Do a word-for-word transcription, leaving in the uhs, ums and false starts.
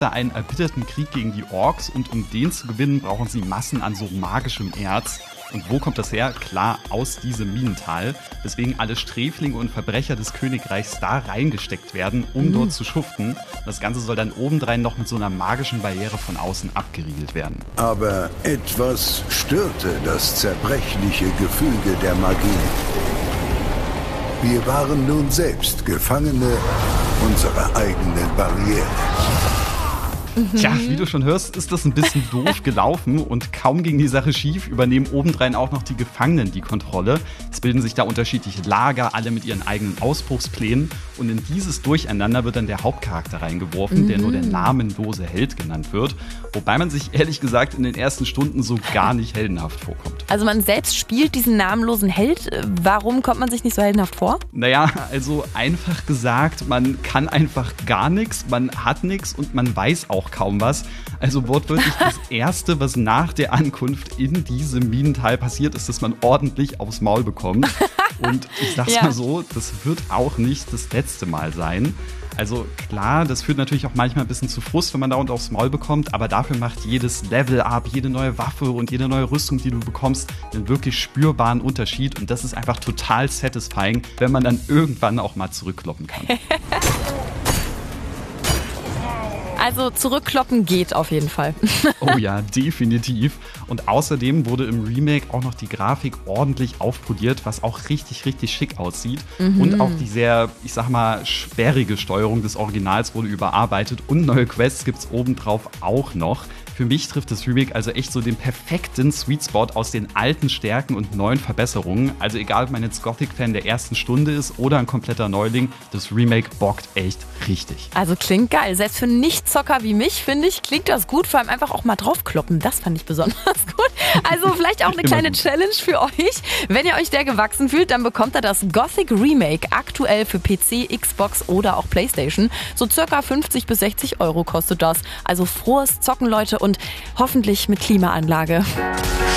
einen erbitterten Krieg gegen die Orks und um den zu gewinnen, brauchen sie Massen an so magischem Erz. Und wo kommt das her? Klar, aus diesem Minental, weswegen alle Sträflinge und Verbrecher des Königreichs da reingesteckt werden, um mhm. dort zu schuften. Das Ganze soll dann obendrein noch mit so einer magischen Barriere von außen abgeriegelt werden. Aber etwas störte das zerbrechliche Gefüge der Magie. Wir waren nun selbst Gefangene unserer eigenen Barriere. Tja, wie du schon hörst, ist das ein bisschen doof gelaufen und kaum ging die Sache schief, übernehmen obendrein auch noch die Gefangenen die Kontrolle. Es bilden sich da unterschiedliche Lager, alle mit ihren eigenen Ausbruchsplänen und in dieses Durcheinander wird dann der Hauptcharakter reingeworfen, mhm. der nur der namenlose Held genannt wird, wobei man sich ehrlich gesagt in den ersten Stunden so gar nicht heldenhaft vorkommt. Also man selbst spielt diesen namenlosen Held, warum kommt man sich nicht so heldenhaft vor? Naja, also einfach gesagt, man kann einfach gar nichts, man hat nichts und man weiß auch kaum was. Also wortwörtlich das Erste, was nach der Ankunft in diesem Minental passiert, ist, dass man ordentlich aufs Maul bekommt. Und ich sag's ja. mal so, das wird auch nicht das letzte Mal sein. Also klar, das führt natürlich auch manchmal ein bisschen zu Frust, wenn man da unten aufs Maul bekommt, aber dafür macht jedes Level-Up, jede neue Waffe und jede neue Rüstung, die du bekommst, einen wirklich spürbaren Unterschied und das ist einfach total satisfying, wenn man dann irgendwann auch mal zurückkloppen kann. Also zurückkloppen geht auf jeden Fall. Oh ja, definitiv. Und außerdem wurde im Remake auch noch die Grafik ordentlich aufpoliert, was auch richtig, richtig schick aussieht. Mhm. Und auch die sehr, ich sag mal, sperrige Steuerung des Originals wurde überarbeitet. Und neue Quests gibt's obendrauf auch noch. Für mich trifft das Remake also echt so den perfekten Sweet Spot aus den alten Stärken und neuen Verbesserungen. Also egal, ob man jetzt Gothic-Fan der ersten Stunde ist oder ein kompletter Neuling, das Remake bockt echt richtig. Also klingt geil. Selbst für Nichtzocker wie mich, finde ich, klingt das gut. Vor allem einfach auch mal draufkloppen. Das fand ich besonders gut. Also vielleicht auch eine kleine Challenge für euch. Wenn ihr euch der gewachsen fühlt, dann bekommt ihr das Gothic Remake aktuell für P C, Xbox oder auch Playstation. So circa fünfzig bis sechzig Euro kostet das. Also frohes Zocken, Leute, und hoffentlich mit Klimaanlage.